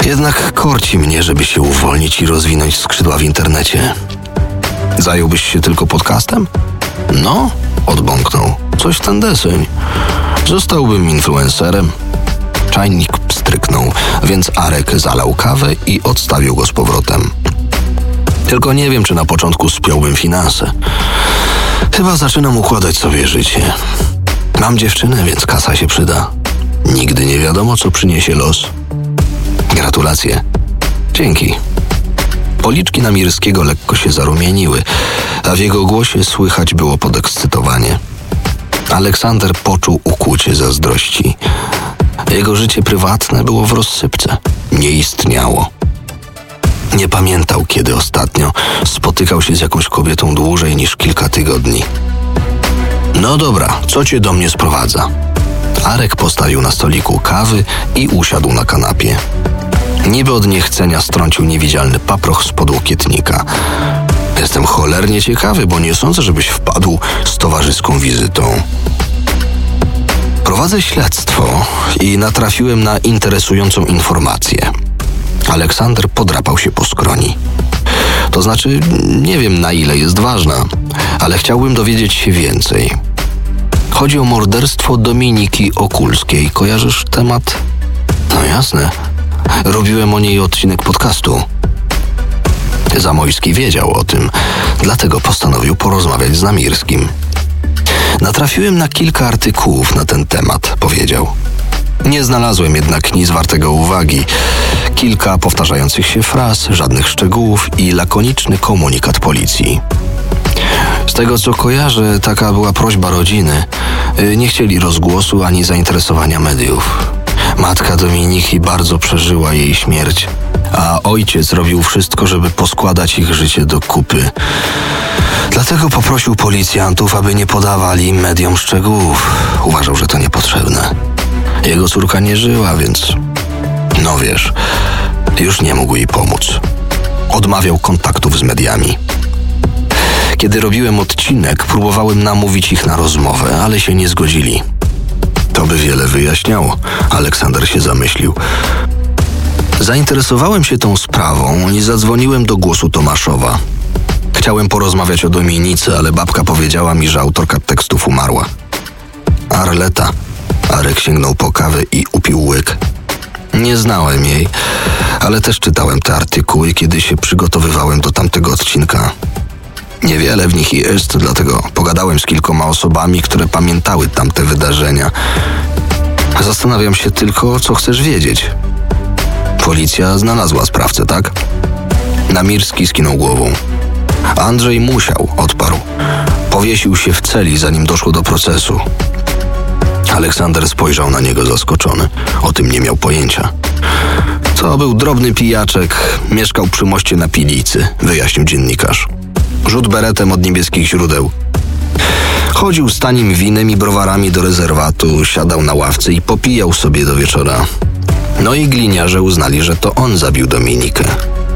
Jednak korci mnie, żeby się uwolnić i rozwinąć skrzydła w internecie. Zająłbyś się tylko podcastem? No, odbąknął. Coś w ten deseń. Zostałbym influencerem. Czajnik pstryknął, więc Arek zalał kawę i odstawił go z powrotem. Tylko nie wiem, czy na początku spiąłbym finanse. Chyba zaczynam układać sobie życie. Mam dziewczynę, więc kasa się przyda. Nigdy nie wiadomo, co przyniesie los. Gratulacje. Dzięki. Policzki Namirskiego lekko się zarumieniły, a w jego głosie słychać było podekscytowanie. Aleksander poczuł ukłucie zazdrości. Jego życie prywatne było w rozsypce. Nie istniało. Nie pamiętał, kiedy ostatnio spotykał się z jakąś kobietą dłużej niż kilka tygodni. No dobra, co cię do mnie sprowadza? Arek postawił na stoliku kawy i usiadł na kanapie. Niby od niechcenia strącił niewidzialny paproch z podłokietnika. Jestem cholernie ciekawy, bo nie sądzę, żebyś wpadł z towarzyską wizytą. Prowadzę śledztwo i natrafiłem na interesującą informację. Aleksander podrapał się po skroni. To znaczy, nie wiem, na ile jest ważna, ale chciałbym dowiedzieć się więcej. Chodzi o morderstwo Dominiki Okulskiej. Kojarzysz temat? No jasne. Robiłem o niej odcinek podcastu. Zamojski wiedział o tym, dlatego postanowił porozmawiać z Namirskim. Natrafiłem na kilka artykułów na ten temat, powiedział. Nie znalazłem jednak nic wartego uwagi. Kilka powtarzających się fraz, żadnych szczegółów i lakoniczny komunikat policji. Z tego, co kojarzę, taka była prośba rodziny. Nie chcieli rozgłosu ani zainteresowania mediów. Matka Dominiki bardzo przeżyła jej śmierć, a ojciec robił wszystko, żeby poskładać ich życie do kupy. Dlatego poprosił policjantów, aby nie podawali mediom szczegółów. Uważał, że to niepotrzebne. Jego córka nie żyła, więc... No wiesz, już nie mógł jej pomóc. Odmawiał kontaktów z mediami. Kiedy robiłem odcinek, próbowałem namówić ich na rozmowę, ale się nie zgodzili. To by wiele wyjaśniało. Aleksander się zamyślił. Zainteresowałem się tą sprawą i zadzwoniłem do Głosu Tomaszowa. Chciałem porozmawiać o Dominice, ale babka powiedziała mi, że autorka tekstów umarła. Arleta. Arek sięgnął po kawę i upił łyk. Nie znałem jej, ale też czytałem te artykuły, kiedy się przygotowywałem do tamtego odcinka. Niewiele w nich jest, dlatego pogadałem z kilkoma osobami, które pamiętały tamte wydarzenia. Zastanawiam się tylko, co chcesz wiedzieć. Policja znalazła sprawcę, tak? Namirski skinął głową. Andrzej Musiał, odparł. Powiesił się w celi, zanim doszło do procesu. Aleksander spojrzał na niego zaskoczony. O tym nie miał pojęcia. To był drobny pijaczek, mieszkał przy moście na Pilicy, wyjaśnił dziennikarz. Rzut beretem od niebieskich źródeł. Chodził z tanim winem i browarami do rezerwatu, siadał na ławce i popijał sobie do wieczora. No i gliniarze uznali, że to on zabił Dominikę.